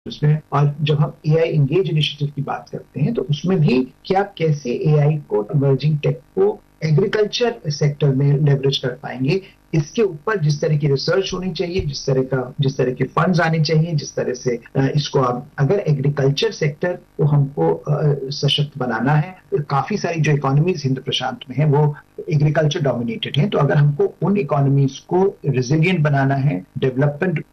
उसमें। और जब हम एआई इंगेज इनिशिएटिव की बात करते हैं तो उसमें भी कि आप कैसे एआई को, इमर्जिंग टेक को एग्रीकल्चर सेक्टर में लेवरेज कर पाएंगे, इसके ऊपर जिस तरह की रिसर्च होनी चाहिए, जिस तरह के फंड्स आने चाहिए, जिस तरह से इसको आप, अगर एग्रीकल्चर सेक्टर को हमको सशक्त बनाना है तो काफी सारी जो इकोनॉमीज हिंद प्रशांत में है वो एग्रीकल्चर डोमिनेटेड है। तो अगर हमको उन इकोनॉमीज को रिजिलियंट बनाना है, डेवलपमेंट